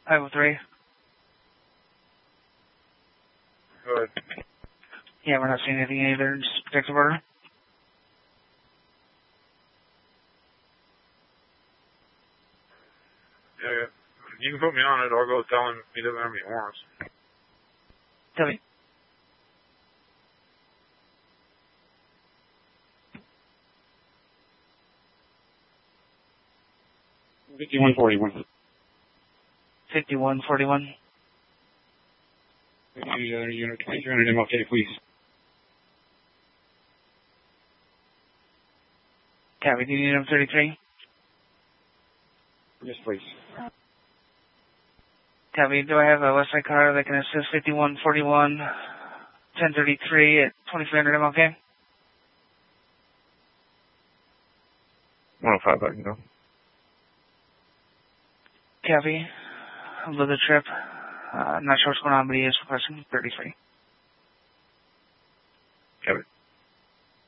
503. Go ahead. Yeah, we're not seeing anything either. Just protective order. Yeah, you can put me on it. I'll go tell him he doesn't have any warrants. Tell me. $51.41. 5141. Unit 2300 MLK, please. Copy. Do you need M33? Yes, please. Copy. Do I have a West Side car that can assist 5141, 1033 at 2300 MLK? 105, I can go. Copy. I'll do the trip. I'm not sure what's going on, but he is requesting 33.